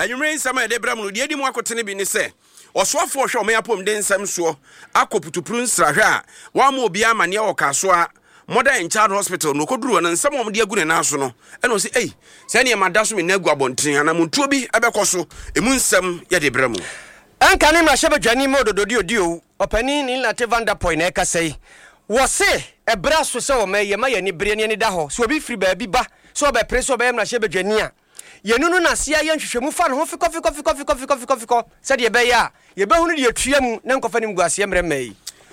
anwumre nsama de bram no de edi mu akotene bi ne se osofo hwe omeyapom de nsam so akoputupru nsrahwe a wa ma obi amane e wokaso a Modern Child Hospital no koduru na nsam omde agu ne naso no e no se se ne ma da so me na agu abonten ana montuo bi ebekoso emu nsam ye de bram anka ne mrahye badwani modododi odio opani ni Late Vanderpoint na ekasai wo se ebra so se wo ma ye ma ye ni bere ne da ho so obi firi ba bi ba so obe pre so obe mrahye badwani a yenunu na sia ye nhwehwemu fa no ho fiko se de be ya ye be hunu de atua mu na nkofa nim guase mre mai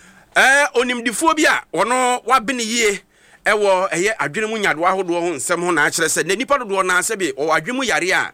onimdifo bi a wono wabene yie ewo eye adwene mu nyado ahodo ho nsem ho na a kire se na nipa dodo na se bi o adwemu yare a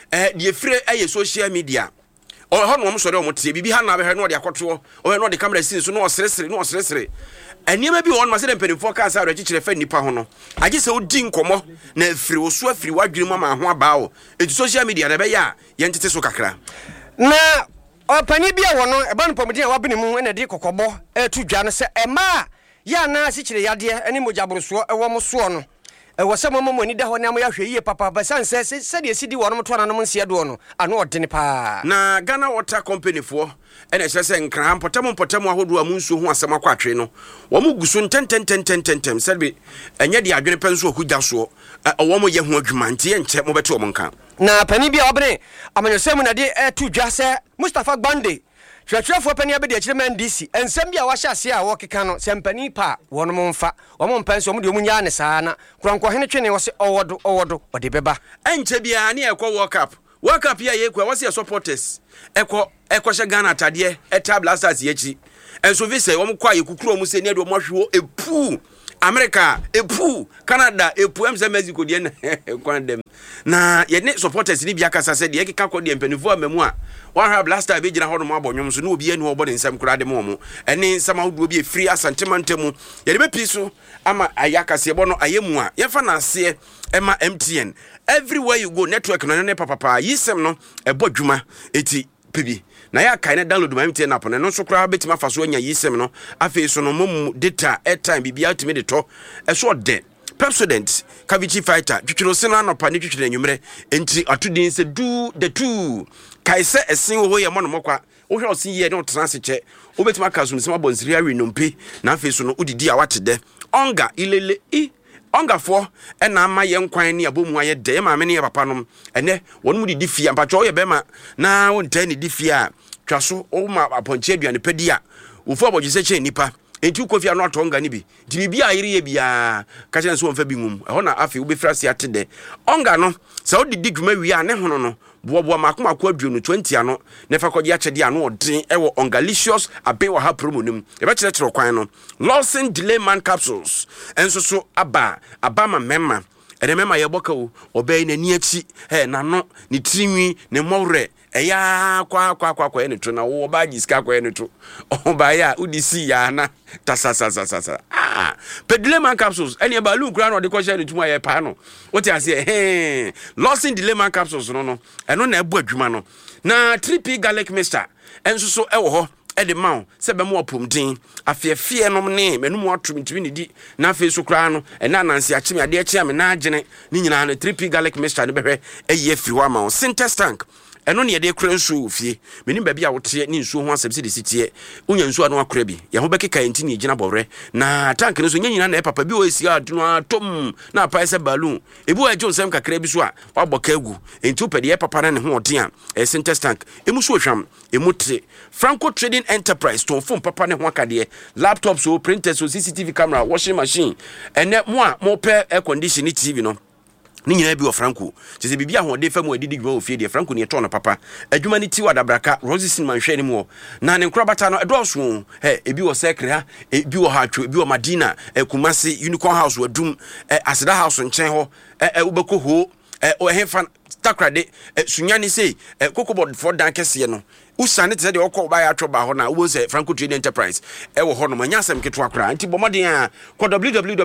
de fire eye social media o ho no mo so de o motie bibi ha na be he no de akoto o he no de camera scene so no osresere eniema bi won ma se de mpanimfo ka sa re kire fa nipa ho no age se odi nkomo na afiri wo so afiri wadwene mu ma ho aba o etu social media de be ya ye ntete so kakra na opani bia wono eba no pomodi a wabene mu ene de kokobo etu dwa no se ema ya na sikire yade ene mojaboroso ewo mo so no ewo se momo ni da ho na mo ya hwe yie papa ba sanse se de sidi wono mo to na no nse do no ano odene pa na Ghana Water Company fo ene se nkran potem ahodo amu nsuo ho asem akwatwe no wo mu guso ntenten selbi enye de adwene penso okugya so wo mo ye ho adwuma ntie nche mo bete wo nka na pani bia obene amanyosem na de etu dwa se Mustafa Gbande hwehwefo pani abede akire man DC ensem bia wa hyase a wo keka no se mpani pa wono mo mfa wo mo mpanso wo de omunya ne saana kuranko hene twene wo se owodo ode beba enche bia ne ekwo World Cup ya yekwa wase supporters ekwo hye Ghana atade Blasters yechi enso vi se wo mkwa yekukuro mu se ne do mo hwe epu America epu Canada epu emse Mexico de kwandem na ye ne supporters ni bia kasa se de ekeka ko de mpanifo amamu a wa ha Blaster be gina hodo mo abonwom so na obi anu obo de nsam kura de mo ene nsam ahodo obi free asantemantem ye de be piso ama ayaka se bo no ayemu a ye fa na ase ema MTN everywhere you go network no ne papa yisem no ebo dwuma eti pebi na ya kai na download my MTN app no so kura betima fa so anya yisem no afi so no mum data airtime bibia ultimate de to so de Pepsodent Cavity Fighter twitwiro se na anopa ne twitwiro anwumre enti atudin se do the two kai se esen ho ye mono mokwa wo hwe osin ye ne otrance che wo betima ka so nsema bonsiri awi nompe na afi so no udidi a watede onga ilele ongafo ena ama ye nkwan ne abomu aye de ma me ne papa nom ene wonu didi fia mpacho ye bema na wonta ne didi fia twaso o ma aponche aduane pedi a wo fo abogise che nipa enti Kofi anu atonga ni bi di bibia ayire ye bia ka che nso wonfa bi ngum ho na afi wo be frase atede onga no sa wo didi dwuma wi a ne hono no bobo makoma kwa aduonu 20 ano ne fa kodi achede ano odin ewo ongalicious abewa ha promo nim e be kire kwan no Lawson Delay Man capsules enso so abama memma ede memma ye boka wo obey na ni achi nano ni tirinwi ne mowre eya kwa ene to na wo ba giska kwa ene to oba ya udisi ya na tasasasasa Delay Man capsules ene balu kura no de ko share ntuma ye pa no wote ase Lawson Delay Man capsules no eno na ebu adwuma no na 3P garlic mixture enso so ewo ho ede mawo se be mo opomdin afiefie no ne menum atum ntimi ne di na afi so kura no ena nansi achimi ade achi ame na agene ni nyina no 3P garlic mixture ne behwe eye firi wa mawo Sintex tank eno ne de kura nsu ofie menim ba bia wote ni nsu ho asebse de sitie unya nsu anu akura bi ye ho bekeka enti ni gina bowre na tank ne so nyina na papa bi o esi adu atom na pa ese balloon ebu ajo nsem kakra bi so a waboka agu enti opede ye papa na ne ho odin a Sintex tank emu so hwam emutre Franco Trading Enterprise to phone papa ne ho akade laptops so printers so CCTV camera washing machine ene mo pe air condition TV no ni nyina bi o Franco chese bibia ho de fam adidi gwa ofie de Franco ne to no papa adwuma ni tiwa dabraka Rosesin manhwe ni mo na ne nkrabata no edoso ebi wo sekre ha ebi wo hatwe ebi wo Madina Kumasi Unicorn House wadum Aseda House nchen ho ubeko ho o hefa takrade sunyani sei kokobod for dan kese no usane tse de okoba ya atwo ba ho na wo se Franco Trading Enterprise wo ho no manyasem keto akra anti bomoden a ko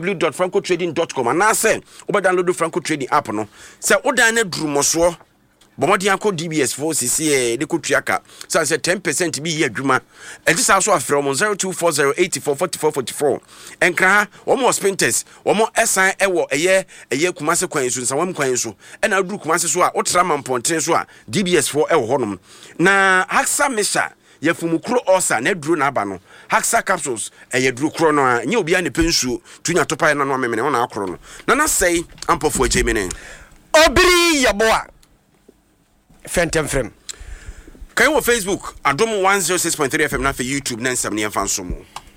www.francotrading.com na se oba download Franco Trading app no se odan na durumoso bomodi akọ DBS for CC de ko tuaka so say 10% bi ye adwuma enti sa so afre mo 0240844444 enkra wo mo spinters wo mo esan ewo eye kumase kwan so nsa wam kwan so e na aduru kumase so a wotra mamponten so a DBS for ewo honom na Haxa Mesha yefumukuro osa na duro na aba no Haxa capsules eye duro kro no a nye obi a ne pensuo tunya topa na no memene wona akro no na sei ampofo ajemene obiri yaboa fentem frem kan wo Facebook adom 106.3 FM na fe YouTube na nsam ne yemfa nso mo